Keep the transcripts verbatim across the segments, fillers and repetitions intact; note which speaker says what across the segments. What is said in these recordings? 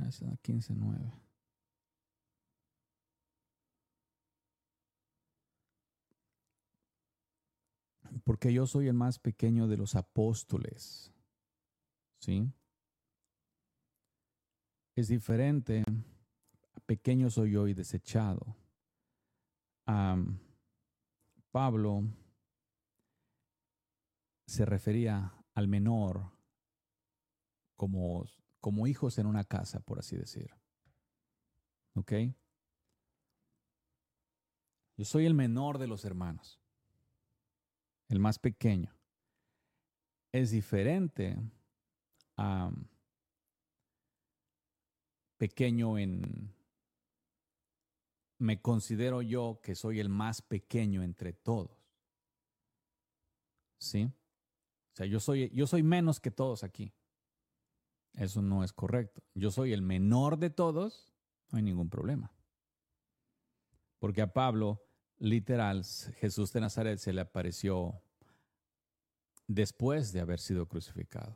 Speaker 1: Es quince nueve. Porque yo soy el más pequeño de los apóstoles. ¿Sí? Es diferente. Pequeño soy yo y desechado. Um, Pablo se refería al menor como, como hijos en una casa, por así decir. ¿Ok? Yo soy el menor de los hermanos. El más pequeño. Es diferente a um, pequeño en... Me considero yo que soy el más pequeño entre todos. ¿Sí? O sea, yo soy, yo soy menos que todos aquí. Eso no es correcto. Yo soy el menor de todos, no hay ningún problema. Porque a Pablo, literal, Jesús de Nazaret se le apareció después de haber sido crucificado.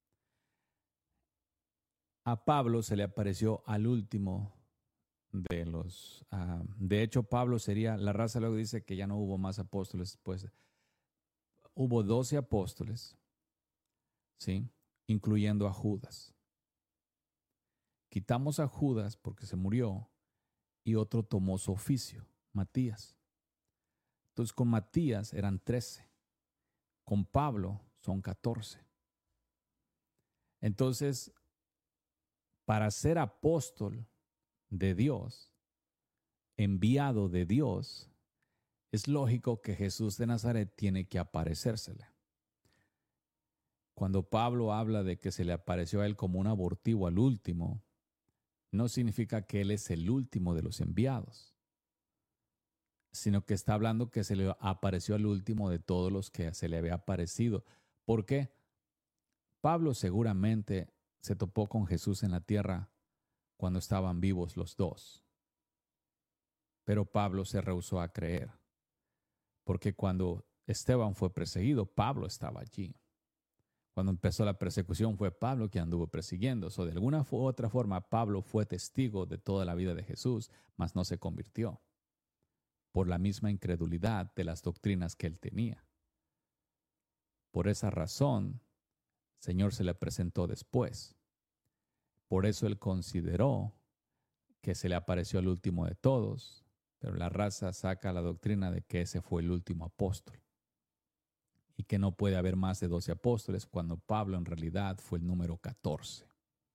Speaker 1: A Pablo se le apareció al último de los... Uh, de hecho, Pablo sería... La raza luego dice que ya no hubo más apóstoles después. Hubo doce apóstoles, ¿sí? Incluyendo a Judas. Quitamos a Judas porque se murió y otro tomó su oficio, Matías. Entonces con Matías eran trece. Con Pablo son catorce. Entonces, para ser apóstol de Dios, enviado de Dios, es lógico que Jesús de Nazaret tiene que aparecérsele. Cuando Pablo habla de que se le apareció a él como un abortivo al último, no significa que él es el último de los enviados, sino que está hablando que se le apareció al último de todos los que se le había aparecido. ¿Por qué? Pablo seguramente se topó con Jesús en la tierra cuando estaban vivos los dos. Pero Pablo se rehusó a creer, porque cuando Esteban fue perseguido, Pablo estaba allí. Cuando empezó la persecución fue Pablo quien anduvo persiguiendo. So, de alguna u otra forma, Pablo fue testigo de toda la vida de Jesús, mas no se convirtió por la misma incredulidad de las doctrinas que él tenía. Por esa razón, el Señor se le presentó después. Por eso él consideró que se le apareció el último de todos, pero la raza saca la doctrina de que ese fue el último apóstol y que no puede haber más de doce apóstoles cuando Pablo en realidad fue el número catorce.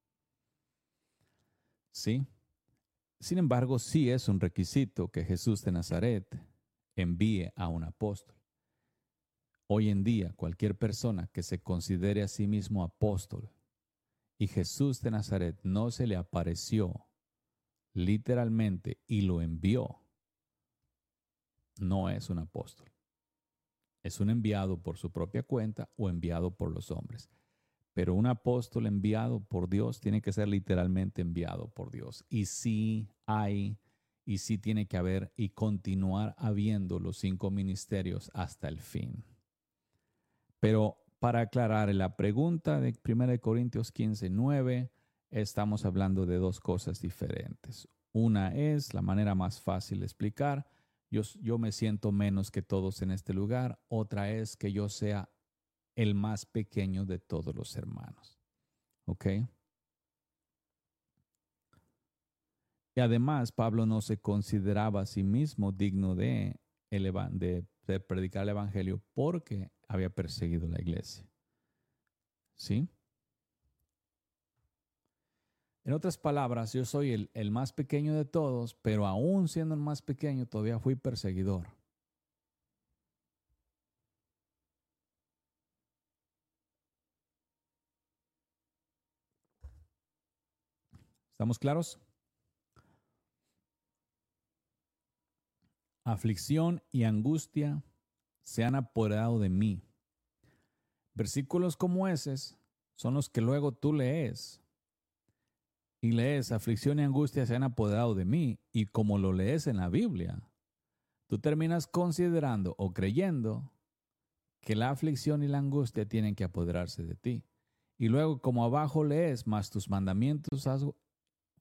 Speaker 1: ¿Sí? Sin embargo, sí es un requisito que Jesús de Nazaret envíe a un apóstol. Hoy en día, cualquier persona que se considere a sí mismo apóstol y Jesús de Nazaret no se le apareció literalmente y lo envió, no es un apóstol. Es un enviado por su propia cuenta o enviado por los hombres. Pero un apóstol enviado por Dios tiene que ser literalmente enviado por Dios. Y sí hay, y sí tiene que haber y continuar habiendo los cinco ministerios hasta el fin. Pero para aclarar la pregunta de primera Corintios quince, nueve, estamos hablando de dos cosas diferentes. Una es la manera más fácil de explicar. Yo, yo me siento menos que todos en este lugar. Otra es que yo sea el más pequeño de todos los hermanos. ¿Ok? Y además, Pablo no se consideraba a sí mismo digno de, de, de predicar el evangelio porque había perseguido la iglesia. ¿Sí? En otras palabras, yo soy el, el más pequeño de todos, pero aún siendo el más pequeño, todavía fui perseguidor. ¿Estamos claros? Aflicción y angustia se han apoderado de mí. Versículos como esos son los que luego tú lees. Y lees, aflicción y angustia se han apoderado de mí. Y como lo lees en la Biblia, tú terminas considerando o creyendo que la aflicción y la angustia tienen que apoderarse de ti. Y luego como abajo lees, más tus mandamientos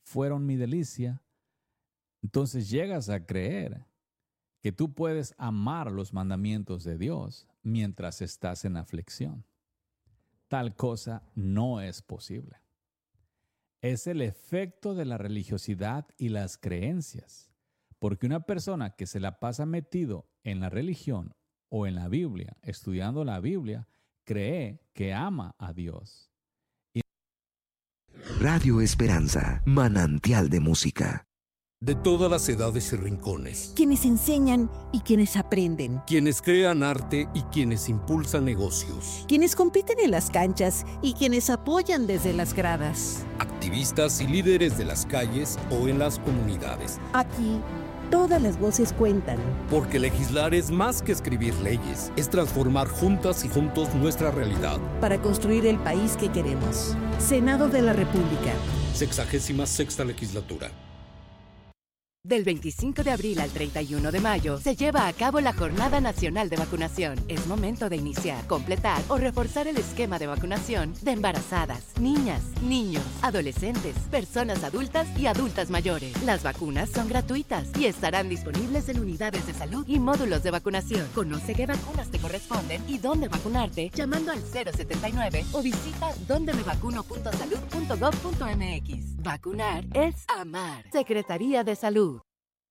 Speaker 1: fueron mi delicia, entonces llegas a creer que tú puedes amar los mandamientos de Dios mientras estás en aflicción. Tal cosa no es posible. Es el efecto de la religiosidad y las creencias, porque una persona que se la pasa metido en la religión o en la Biblia, estudiando la Biblia, cree que ama a Dios. Y
Speaker 2: Radio Esperanza, manantial de música.
Speaker 3: De todas las edades y rincones.
Speaker 4: Quienes enseñan y quienes aprenden.
Speaker 3: Quienes crean arte y quienes impulsan negocios.
Speaker 4: Quienes compiten en las canchas y quienes apoyan desde las gradas.
Speaker 3: Activistas y líderes de las calles o en las comunidades.
Speaker 4: Aquí, todas las voces cuentan.
Speaker 3: Porque legislar es más que escribir leyes, es transformar juntas y juntos nuestra realidad.
Speaker 4: Para construir el país que queremos. Senado de la República.
Speaker 3: Sexagésima sexta legislatura.
Speaker 5: Del veinticinco de abril al treinta y uno de mayo se lleva a cabo la Jornada Nacional de Vacunación. Es momento de iniciar, completar o reforzar el esquema de vacunación de embarazadas, niñas, niños, adolescentes, personas adultas y adultas mayores. Las vacunas son gratuitas y estarán disponibles en unidades de salud y módulos de vacunación. Conoce qué vacunas te corresponden y dónde vacunarte llamando al cero setenta y nueve o visita donde me vacuno punto salud punto gov punto m x. Vacunar es amar. Secretaría de Salud.